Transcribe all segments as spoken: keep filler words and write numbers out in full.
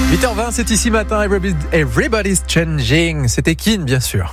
huit heures vingt, c'est ici matin, Everybody- Everybody's Changing. C'était Keane, bien sûr.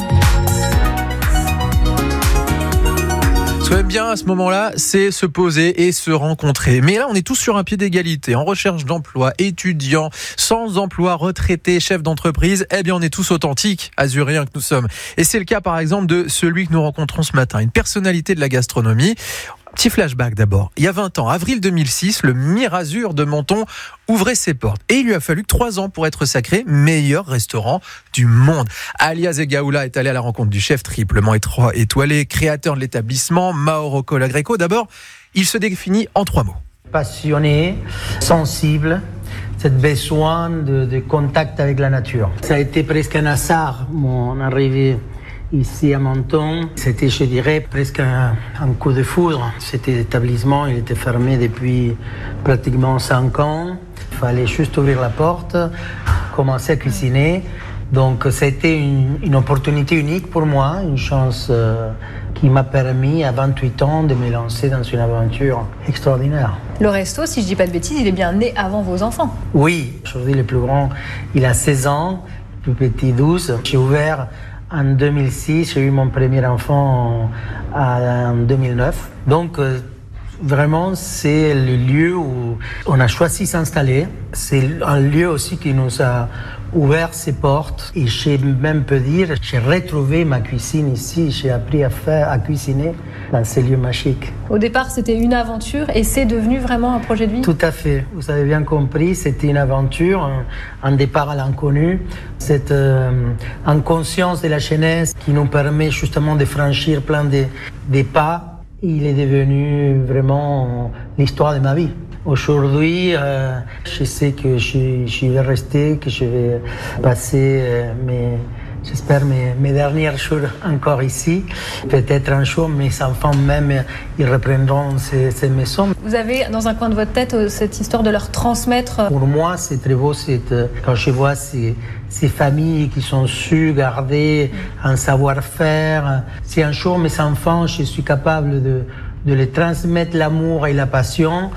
Ce qu'on aime bien à ce moment-là, c'est se poser et se rencontrer. Mais là, on est tous sur un pied d'égalité, en recherche d'emploi, étudiants, sans emploi, retraités, chefs d'entreprise. Eh bien, on est tous authentiques, azuréens que nous sommes. Et c'est le cas, par exemple, de celui que nous rencontrons ce matin, une personnalité de la gastronomie. Petit flashback d'abord. Il y a vingt ans, avril deux mille six, le Mirazur de Menton ouvrait ses portes. Et il lui a fallu trois ans pour être sacré meilleur restaurant du monde. Alia Zegaoula est allé à la rencontre du chef triplement étoilé, créateur de l'établissement, Mauro Colagreco. D'abord, il se définit en trois mots. Passionné, sensible, ce besoin de, de contact avec la nature. Ça a été presque un hasard, mon arrivée ici à Menton. C'était, je dirais, presque un, un coup de foudre. Cet établissement, il était fermé depuis pratiquement cinq ans. Il fallait juste ouvrir la porte, commencer à cuisiner. Donc, c'était une, une opportunité unique pour moi, une chance euh, qui m'a permis, à vingt-huit ans, de me lancer dans une aventure extraordinaire. Le resto, si je dis pas de bêtises, il est bien né avant vos enfants. Oui, aujourd'hui, le plus grand, il a seize ans, le plus petit, douze. J'ai ouvert en deux mille six, j'ai eu mon premier enfant en, en deux mille neuf. Donc, euh, vraiment, c'est le lieu où on a choisi de s'installer. C'est un lieu aussi qui nous a ouvert ses portes. Et j'ai même peut dire, j'ai retrouvé ma cuisine ici. J'ai appris à faire, à cuisiner dans ces lieux magiques. Au départ, c'était une aventure et c'est devenu vraiment un projet de vie. Tout à fait. Vous avez bien compris, c'était une aventure, un, un départ à l'inconnu. Cette euh, inconscience de la jeunesse qui nous permet justement de franchir plein de, de pas. Il est devenu vraiment l'histoire de ma vie. Aujourd'hui, euh, je sais que je, je vais rester, que je vais passer euh, mes, j'espère mes, mes derniers jours encore ici. Peut-être un jour, mes enfants même, ils reprendront ces, ces maisons. Vous avez dans un coin de votre tête cette histoire de leur transmettre. Pour moi, c'est très beau c'est, quand je vois ces, ces familles qui sont su garder un savoir-faire. Si un jour mes enfants, je suis capable de de les transmettre l'amour et la passion,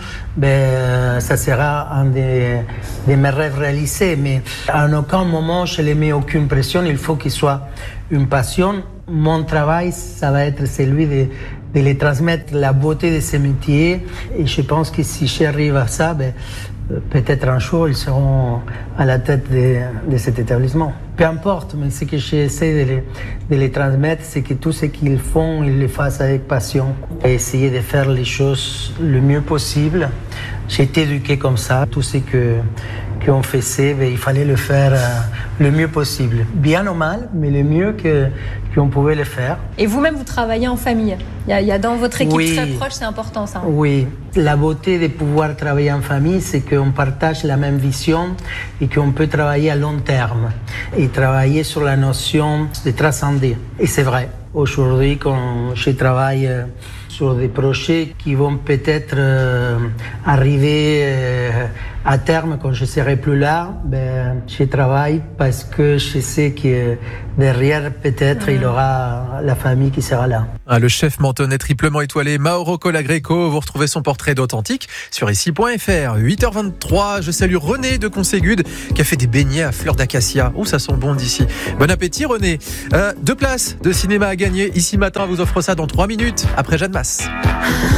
ben, ça sera un des, des mes rêves réalisés. Mais à aucun moment, je ne les mets aucune pression. Il faut qu'il soit une passion. Mon travail, ça va être celui de, de les transmettre la beauté de ces métiers. Et je pense que si j'arrive à ça, ben, peut-être un jour, ils seront à la tête de, de cet établissement. Peu importe, mais ce que j'essaie de les, de les transmettre, c'est que tout ce qu'ils font, ils le fassent avec passion. Et essayer de faire les choses le mieux possible. J'ai été éduqué comme ça. Tout ce que qu'on faisait, ben, il fallait le faire euh, le mieux possible. Bien ou mal, mais le mieux que, qu'on pouvait le faire. Et vous-même, vous travaillez en famille. Il y a, il y a dans votre équipe oui. très proche, c'est important ça. Oui, la beauté de pouvoir travailler en famille, c'est qu'on partage la même vision et qu'on peut travailler à long terme et travailler sur la notion de transcender. Et c'est vrai, aujourd'hui, quand je travaille euh, sur des projets qui vont peut-être euh, arriver euh, à terme quand je serai plus là, ben, je travaille parce que je sais que derrière, peut-être, mmh. il y aura la famille qui sera là. Ah, le chef mentonais triplement étoilé Mauro Colagreco, vous retrouvez son portrait d'authentique sur ici point f r. huit heures vingt-trois, je salue René de Conségude qui a fait des beignets à fleur d'acacia. Oh, ça sent bon d'ici. Bon appétit René. Euh, deux places de cinéma à gagner. Ici Matin vous offre ça dans trois minutes après Jeanne Masse.